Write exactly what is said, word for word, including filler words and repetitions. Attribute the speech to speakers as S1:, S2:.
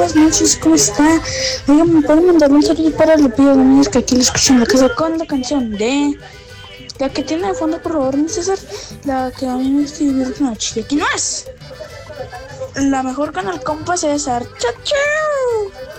S1: Buenas noches, ¿cómo está? Oigan, ¿me pueden mandar un saludo para el Lupillo Domínguez que aquí lo escuchan en la casa con la canción de... La que tiene de fondo, por favor, mi César. La que a mí me estoy divirtiendo noche. Y aquí no es. La mejor con el compa César. ¡Chao, chao!